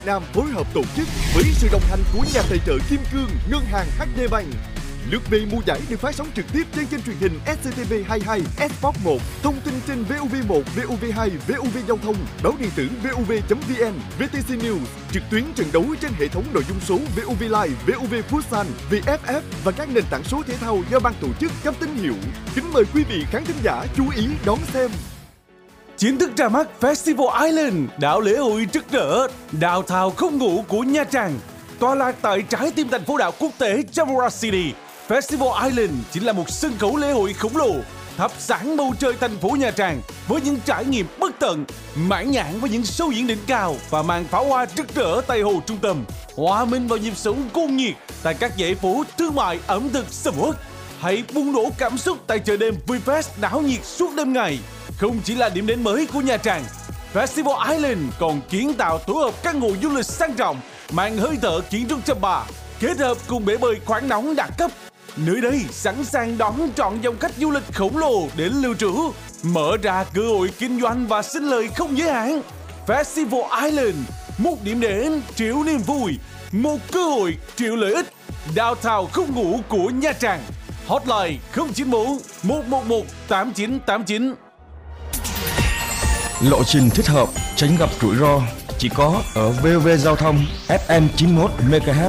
Nam phối hợp tổ chức với sự đồng hành của nhà tài trợ Kim Cương, Ngân hàng HD Bank. Lượt về mùa giải được phát sóng trực tiếp trên kênh truyền hình SCTV22, Sport 1, thông tin trên VOV1, VOV2, VOV Giao thông, báo điện tử VOV.vn, VTC News, trực tuyến trận đấu trên hệ thống nội dung số VOV Live, VOV Futsal, VFF và các nền tảng số thể thao do ban tổ chức cấp tín hiệu. Kính mời quý vị khán thính giả chú ý đón xem. Chính thức ra mắt Festival Island, đảo lễ hội rực rỡ, đào thào không ngủ của Nha Trang. Tọa lạc tại trái tim thành phố đảo quốc tế Chamora City, Festival Island chính là một sân khấu lễ hội khổng lồ, thắp sáng bầu trời thành phố Nha Trang với những trải nghiệm bất tận, mãn nhãn với những show diễn đỉnh cao và màn pháo hoa rực rỡ tại hồ trung tâm, hòa mình vào nhịp sống cuồng nhiệt tại các dãy phố thương mại ẩm thực sầm uất. Hãy bùng nổ cảm xúc tại chợ đêm VFest đảo nhiệt suốt đêm ngày. Không chỉ là điểm đến mới của Nha Trang, Festival Island còn kiến tạo tổ hợp căn hộ du lịch sang trọng, mang hơi thở kiến trúc chăm ba, kết hợp cùng bể bơi khoáng nóng đẳng cấp. Nơi đây sẵn sàng đón trọn dòng khách du lịch khổng lồ đến lưu trú, mở ra cơ hội kinh doanh và sinh lời không giới hạn. Festival Island, một điểm đến triệu niềm vui, một cơ hội triệu lợi ích. Downtown không ngủ của Nha Trang. Hotline 094 111 8989. Lộ trình thích hợp, tránh gặp rủi ro chỉ có ở VOV Giao thông FM 91 MHz.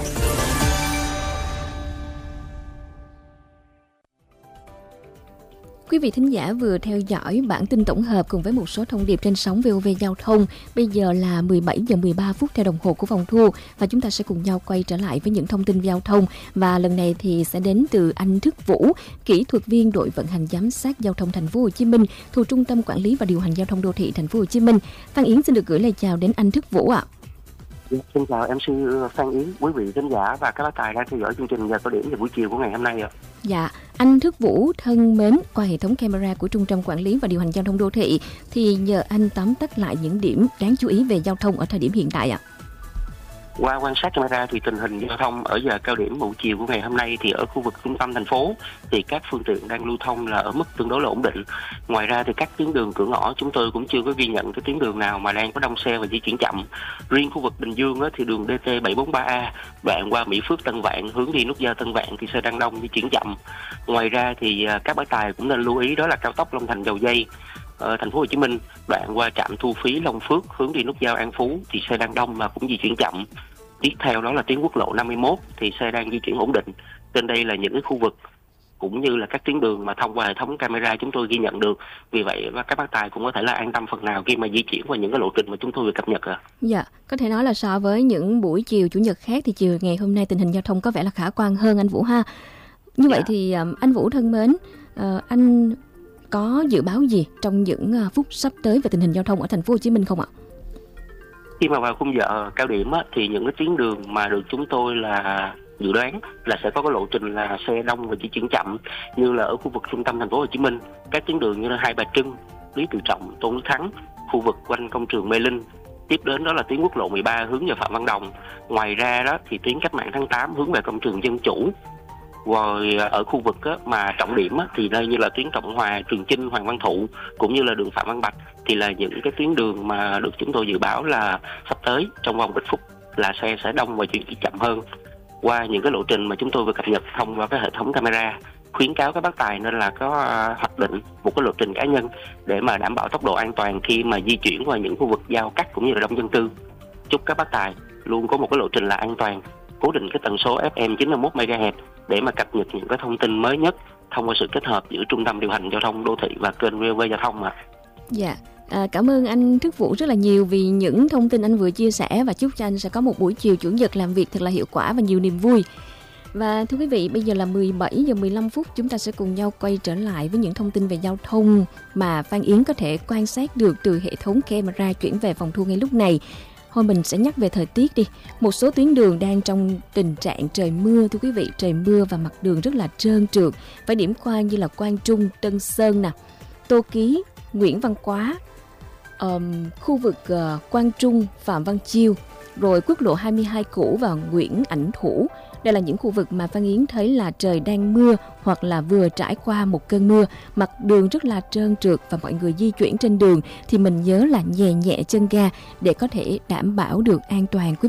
Quý vị thính giả vừa theo dõi bản tin tổng hợp cùng với một số thông điệp trên sóng VOV Giao thông. Bây giờ là 17 giờ 13 phút theo đồng hồ của phòng thu và chúng ta sẽ cùng nhau quay trở lại với những thông tin giao thông, và lần này thì sẽ đến từ anh Thức Vũ, kỹ thuật viên đội vận hành giám sát giao thông thành phố Hồ Chí Minh thuộc Trung tâm Quản lý và Điều hành giao thông đô thị thành phố Hồ Chí Minh. Phan Yến xin được gửi lời chào đến anh Thức Vũ ạ. Xin chào MC Phan Yến, quý vị khán giả và các bác tài đang theo dõi chương trình Giờ Cao Điểm vào buổi chiều của ngày hôm nay ạ. Dạ, anh Thức Vũ thân mến, qua hệ thống camera của Trung tâm Quản lý và Điều hành giao thông đô thị thì nhờ anh tóm tắt lại những điểm đáng chú ý về giao thông ở thời điểm hiện tại ạ. Qua quan sát camera thì tình hình giao thông ở giờ cao điểm buổi chiều của ngày hôm nay thì ở khu vực trung tâm thành phố thì các phương tiện đang lưu thông là ở mức tương đối là ổn định. Ngoài ra thì các tuyến đường cửa ngõ chúng tôi cũng chưa có ghi nhận cái tuyến đường nào mà đang có đông xe và di chuyển chậm. Riêng khu vực Bình Dương thì đường DT 743A đoạn qua Mỹ Phước Tân Vạn hướng đi nút giao Tân Vạn thì xe đang đông, di chuyển chậm. Ngoài ra thì các bác tài cũng nên lưu ý đó là cao tốc Long Thành Dầu Giây thành phố Hồ Chí Minh đoạn qua trạm thu phí Long Phước hướng đi nút giao An Phú thì xe đang đông mà cũng di chuyển chậm. Tiếp theo đó là tuyến quốc lộ 51 thì xe đang di chuyển ổn định. Trên đây là những cái khu vực cũng như là các tuyến đường mà thông qua hệ thống camera chúng tôi ghi nhận được. Vì vậy các bác tài cũng có thể là an tâm phần nào khi mà di chuyển qua những cái lộ trình mà chúng tôi vừa cập nhật ạ. Dạ, có thể nói là so với những buổi chiều chủ nhật khác thì chiều ngày hôm nay tình hình giao thông có vẻ là khả quan hơn anh Vũ ha. Như vậy thì anh Vũ thân mến, anh có dự báo gì trong những phút sắp tới về tình hình giao thông ở thành phố Hồ Chí Minh không ạ? Khi mà vào khung giờ cao điểm thì những cái tuyến đường mà được chúng tôi là dự đoán là sẽ có cái lộ trình là xe đông và di chuyển chậm, như là ở khu vực trung tâm thành phố Hồ Chí Minh, các tuyến đường như là Hai Bà Trưng, Lý Tự Trọng, Tôn Đức Thắng, khu vực quanh công trường Mê Linh. Tiếp đến đó là tuyến quốc lộ 13 hướng về Phạm Văn Đồng. Ngoài ra đó thì tuyến Cách Mạng Tháng 8 hướng về công trường Dân Chủ. Rồi ở khu vực mà trọng điểm thì đây như là tuyến Trọng Hòa, Trường Chinh, Hoàng Văn Thụ cũng như là đường Phạm Văn Bạch thì là những cái tuyến đường mà được chúng tôi dự báo là sắp tới trong vòng ít phút là xe sẽ đông và chuyển chậm hơn. Qua những cái lộ trình mà chúng tôi vừa cập nhật thông qua cái hệ thống camera, khuyến cáo các bác tài nên là có hoạch định một cái lộ trình cá nhân để mà đảm bảo tốc độ an toàn khi mà di chuyển qua những khu vực giao cắt cũng như là đông dân cư. Chúc các bác tài luôn có một cái lộ trình là an toàn, cố định cái tần số FM 91 MHz để mà cập nhật những cái thông tin mới nhất thông qua sự kết hợp giữa Trung tâm Điều hành Giao thông Đô thị và kênh VOV Giao thông ạ. Dạ, cảm ơn anh Thức Vũ rất là nhiều vì những thông tin anh vừa chia sẻ, và chúc cho anh sẽ có một buổi chiều chủ nhật làm việc thật là hiệu quả và nhiều niềm vui. Và thưa quý vị, bây giờ là 17 giờ 15 phút, chúng ta sẽ cùng nhau quay trở lại với những thông tin về giao thông mà Phan Yến có thể quan sát được từ hệ thống camera chuyển về phòng thu ngay lúc này. Thôi mình sẽ nhắc về thời tiết đi. Một số tuyến đường đang trong tình trạng trời mưa, thưa quý vị, trời mưa và mặt đường rất là trơn trượt. Phải điểm qua như là Quang Trung, Tân Sơn nè, Tô Ký, Nguyễn Văn Quá, khu vực Quang Trung, Phạm Văn Chiêu, rồi quốc lộ 22 cũ và Nguyễn Ảnh Thủ. Đây là những khu vực mà Phan Yến thấy là trời đang mưa hoặc là vừa trải qua một cơn mưa, mặt đường rất là trơn trượt, và mọi người di chuyển trên đường thì mình nhớ là nhẹ nhẹ chân ga để có thể đảm bảo được an toàn quý vị.